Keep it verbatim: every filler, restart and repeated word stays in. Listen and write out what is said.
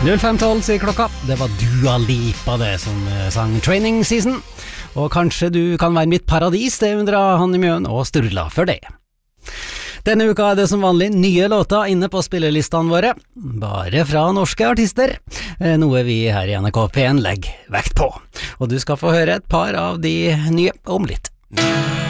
null fem tolv sier klokka. Det var Dua Lipa det som sang Training Season. Og kanskje du kan være mitt paradis, det undrer Hanne Mjøen og Sturla for det. Denne uka er det som vanlig nye låter inne på spillelistene våre, bare fra norske artister, noe vi her i N R K P en legger vekt på. Og du skal få høre et par av de nye om litt.